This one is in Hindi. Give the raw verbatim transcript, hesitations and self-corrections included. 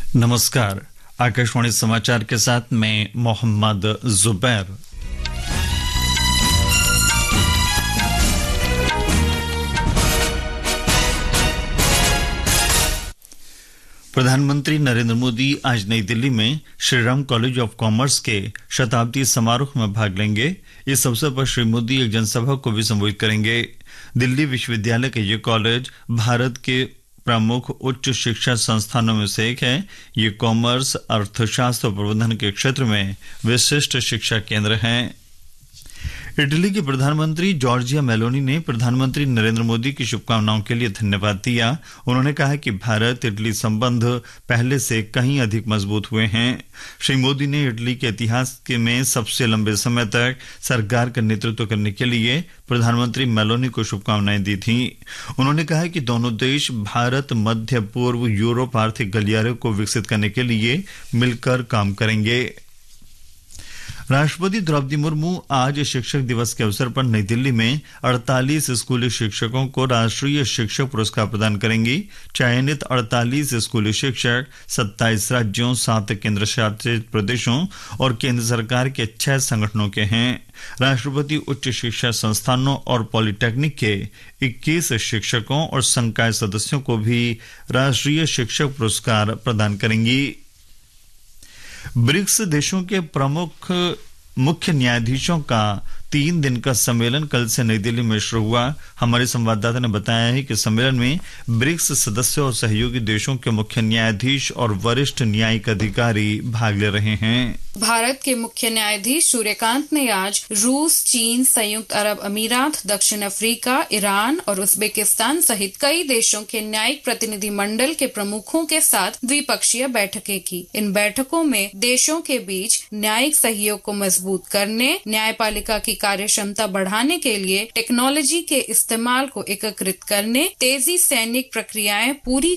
नमस्कार, आकाशवाणी समाचार के साथ मैं मोहम्मद जुबैर। प्रधानमंत्री नरेंद्र मोदी आज नई दिल्ली में श्रीराम कॉलेज ऑफ कॉमर्स के शताब्दी समारोह में भाग लेंगे। इस अवसर पर श्री मोदी एक जनसभा को भी संबोधित करेंगे। दिल्ली विश्वविद्यालय के ये कॉलेज भारत के प्रमुख उच्च शिक्षा संस्थानों में से एक है। ये कॉमर्स, अर्थशास्त्र और प्रबंधन के क्षेत्र में विशिष्ट शिक्षा केंद्र हैं। इटली के प्रधानमंत्री जॉर्जिया मेलोनी ने प्रधानमंत्री नरेंद्र मोदी की शुभकामनाओं के लिए धन्यवाद दिया। उन्होंने कहा कि भारत इटली संबंध पहले से कहीं अधिक मजबूत हुए हैं। श्री मोदी ने इटली के इतिहास के में सबसे लंबे समय तक सरकार का नेतृत्व करने के लिए प्रधानमंत्री मेलोनी को शुभकामनाएं दी थी। उन्होंने कहा कि दोनों देश भारत मध्य पूर्व यूरोप आर्थिक गलियारे को विकसित करने के लिए मिलकर काम करेंगे। राष्ट्रपति द्रौपदी मुर्मू आज शिक्षक दिवस के अवसर पर नई दिल्ली में अड़तालीस स्कूली शिक्षकों को राष्ट्रीय शिक्षक पुरस्कार प्रदान करेंगी। चयनित अड़तालीस स्कूली शिक्षक सत्ताईस राज्यों, सात केंद्र शासित प्रदेशों और केंद्र सरकार के छह संगठनों के हैं। राष्ट्रपति उच्च शिक्षा संस्थानों और पॉलिटेक्निक के इक्कीस शिक्षकों और संकाय सदस्यों को भी राष्ट्रीय शिक्षक पुरस्कार प्रदान करेंगी। ब्रिक्स देशों के प्रमुख मुख्य न्यायाधीशों का तीन दिन का सम्मेलन कल से नई दिल्ली में शुरू हुआ। हमारे संवाददाता ने बताया है कि सम्मेलन में ब्रिक्स सदस्य और सहयोगी देशों के मुख्य न्यायाधीश और वरिष्ठ न्यायिक अधिकारी भाग ले रहे हैं। भारत के मुख्य न्यायाधीश सूर्यकांत ने आज रूस, चीन, संयुक्त अरब अमीरात, दक्षिण अफ्रीका, ईरान और उज्बेकिस्तान सहित कई देशों के न्यायिक प्रतिनिधि मंडल के प्रमुखों के साथ द्विपक्षीय बैठकें की। इन बैठकों में देशों के बीच न्यायिक सहयोग को मजबूत करने, न्यायपालिका की कार्य क्षमता बढ़ाने के लिए टेक्नोलॉजी के इस्तेमाल को एकीकृत करने, तेजी सैनिक प्रक्रियाएं पूरी